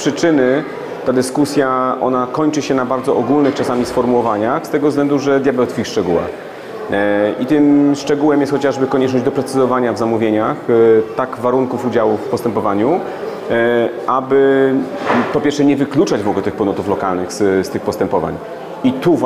przyczyny ta dyskusja, ona kończy się na bardzo ogólnych czasami sformułowaniach, z tego względu, że diabeł tkwi w szczegółach. I tym szczegółem jest chociażby konieczność doprecyzowania w zamówieniach tak warunków udziału w postępowaniu, aby po pierwsze nie wykluczać w ogóle tych podmiotów lokalnych z tych postępowań. I tu